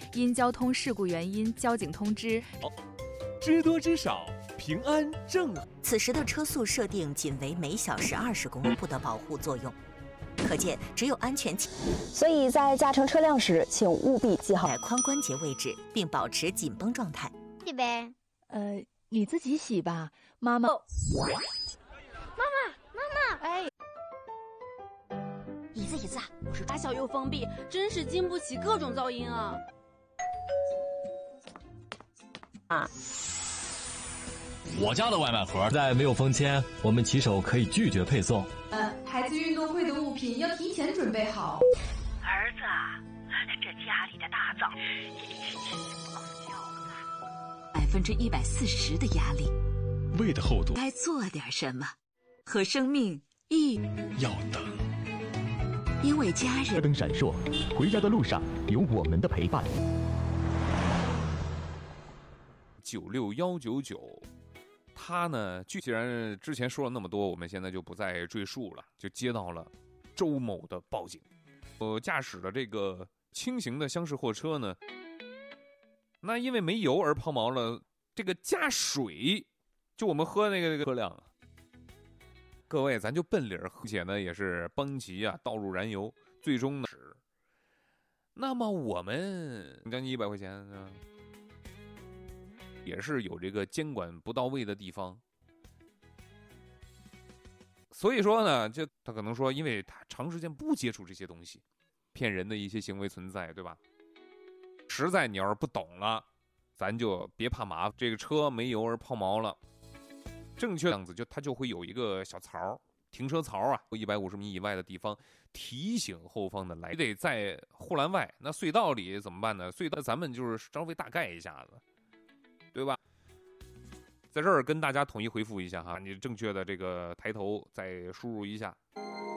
因交通事故原因，交警通知： 知多知少，平安正。 此时的车速设定仅为每小时20公里的保护作用，可见只有安全气。 所以在驾乘车辆时，请务必系好在髋关节位置，并保持紧绷状态。 洗呗。 你自己洗吧，妈妈。 妈妈， 哎， 椅子， 我是大小又封闭，真是经不起各种噪音啊！ 我家的外卖盒在没有封签，我们骑手可以拒绝配送。 孩子运动会的物品要提前准备好。 儿子，这家里的大脏不够笑的，140%的压力， 胃的厚度该做点什么，和生命要等。 因为家人。 车灯闪烁，回家的路上有我们的陪伴。 96199，他呢，既然之前说了那么多，我们现在就不再赘述了，就接到了周某的报警。驾驶的这个轻型的厢式货车呢，那因为没油而抛锚了这个加水，就我们喝那个车辆啊。各位，咱就奔理儿，而且呢也是帮其啊倒入燃油，最终呢，那么我们将近100块钱啊。也是有这个监管不到位的地方，所以说呢，就他可能说，因为他长时间不接触这些东西，骗人的一些行为存在，对吧？实在你要是不懂了，咱就别怕麻烦。这个车没油而抛锚了，正确样子它就会有一个小槽，停车槽啊，150米以外的地方提醒后方的来，得在护栏外。那隧道里怎么办呢？隧道咱们就是稍微大概一下子。对吧？在这儿跟大家统一回复一下哈，你正确的这个抬头再输入一下。